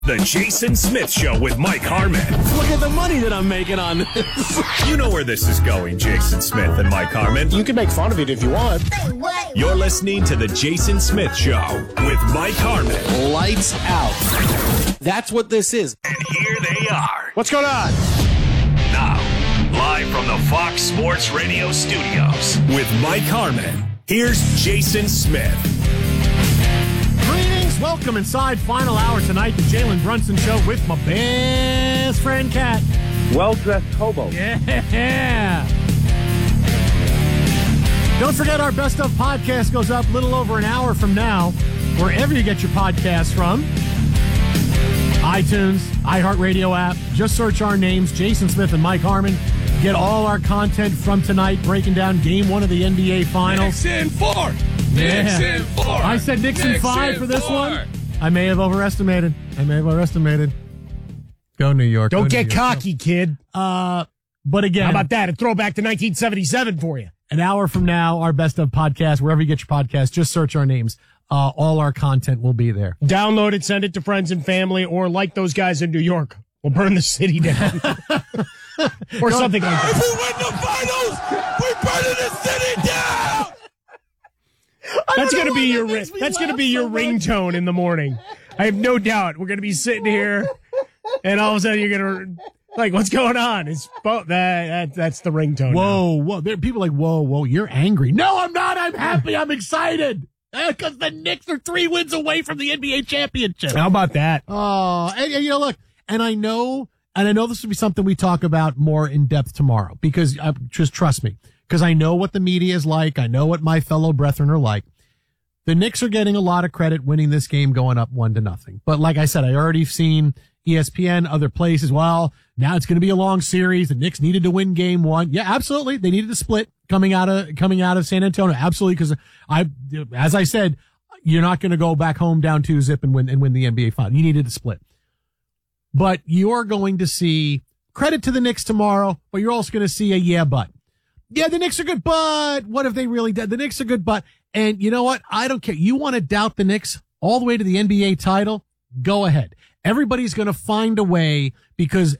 The Jason Smith Show with Mike Harmon. Look at the money that I'm making on this. You know where this is going, Jason Smith and Mike Harmon. You can make fun of it if you want. You're listening to The Jason Smith Show with Mike Harmon. Lights out. That's what this is. And here they are. What's going on? Now, live from the Fox Sports Radio studios with Mike Harmon, here's Jason Smith. Greetings, welcome inside final hour tonight, the Jalen Brunson Show with my best friend, Kat. Well-dressed hobo. Yeah. Don't forget our Best Of podcast goes up a little over an hour from now, wherever you get your podcasts from. iTunes, iHeartRadio app. Just search our names, Jason Smith and Mike Harmon. Get all our content from tonight, breaking down Game 1 of the NBA Finals. Knicks in 4. Yeah. Knicks in 4. I said Knicks in 5 for this one. I may have overestimated. Go New York. Don't get cocky, kid. But again, how about that? A throwback to 1977 for you. An hour from now, our Best Of podcast, wherever you get your podcast, just search our names. All our content will be there. Download it, send it to friends and family, or like those guys in New York, we'll burn the city down. Or something like that. If we win the finals, we're burning the city down. That's going to be your ringtone in the morning. I have no doubt. We're going to be sitting here, and all of a sudden you're going to like, what's going on? It's that's the ringtone. Whoa! There are people like, whoa! You're angry? No, I'm not. I'm happy. I'm excited because the Knicks are 3 wins away from the NBA championship. How about that? Oh, and you know, look, and I know this will be something we talk about more in depth tomorrow because just trust me. Because I know what the media is like. I know what my fellow brethren are like. The Knicks are getting a lot of credit winning this game going up 1-0. But like I said, I already seen ESPN, other places. Well, now it's going to be a long series. The Knicks needed to win game 1. Yeah, absolutely. They needed to split coming out of San Antonio. Absolutely. Because as I said, you're not going to go back home down 2-0 and win the NBA final. You needed to split. But you're going to see credit to the Knicks tomorrow, but you're also going to see a yeah, but. Yeah, the Knicks are good, but what if they really did? The Knicks are good, but, and you know what? I don't care. You want to doubt the Knicks all the way to the NBA title? Go ahead. Everybody's going to find a way because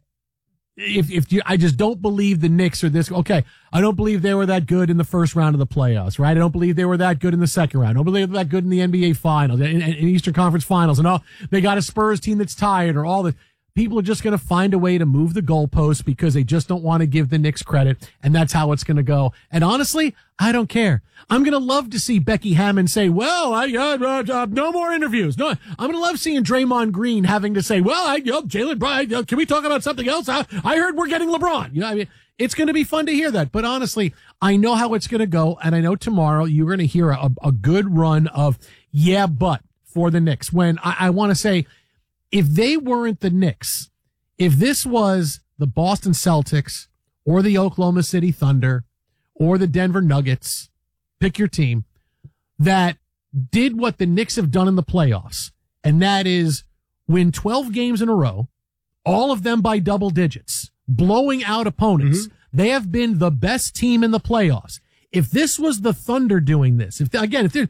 I just don't believe the Knicks are this. Okay. I don't believe they were that good in the first round of the playoffs, right? I don't believe they were that good in the second round. I don't believe they were that good in the NBA finals, in Eastern Conference finals and all. They got a Spurs team that's tired or all the. People are just going to find a way to move the goalposts because they just don't want to give the Knicks credit, and that's how it's going to go. And honestly, I don't care. I'm going to love to see Becky Hammon say, well, no more interviews. No, I'm going to love seeing Draymond Green having to say, well, Jalen Bryan, can we talk about something else? I heard we're getting LeBron. You know, I mean, it's going to be fun to hear that. But honestly, I know how it's going to go, and I know tomorrow you're going to hear a good run of yeah, but for the Knicks. When I want to say, if they weren't the Knicks, if this was the Boston Celtics or the Oklahoma City Thunder or the Denver Nuggets, pick your team, that did what the Knicks have done in the playoffs, and that is win 12 games in a row, all of them by double digits, blowing out opponents. Mm-hmm. They have been the best team in the playoffs. If this was the Thunder doing this, the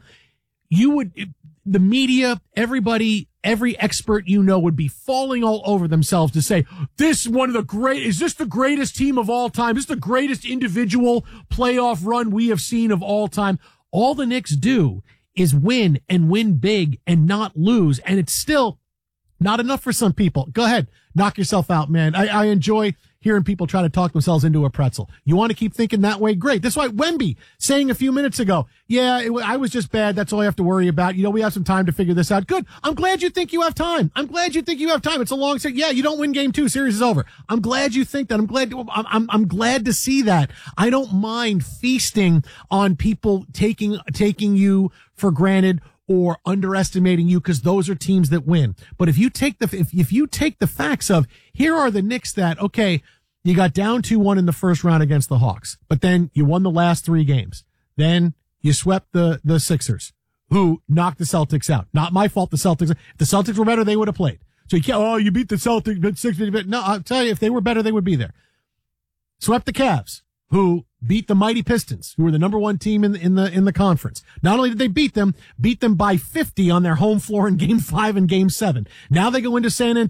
media, everybody, every expert would be falling all over themselves to say, is this the greatest team of all time? Is this the greatest individual playoff run we have seen of all time? All the Knicks do is win and win big and not lose. And it's still not enough for some people. Go ahead. Knock yourself out, man. I enjoy hearing people try to talk themselves into a pretzel. You want to keep thinking that way? Great. That's why Wemby saying a few minutes ago, I was just bad. That's all I have to worry about. We have some time to figure this out. Good. I'm glad you think you have time. It's a long series. Yeah, you don't win game 2. Series is over. I'm glad you think that. I'm glad to see that. I don't mind feasting on people taking you for granted or underestimating you because those are teams that win. But if you take the facts of here are the Knicks that, okay, you got down 2-1 in the first round against the Hawks, but then you won the last 3 games. Then you swept the Sixers, who knocked the Celtics out. Not my fault. If the Celtics were better, they would have played. So you can't, you beat the Celtics, but 6, no, I'll tell you, if they were better, they would be there. Swept the Cavs, who beat the mighty Pistons, who were the number one team in the conference. Not only did they beat them by 50 on their home floor in Game 5 and Game 7. Now they go into San Antonio.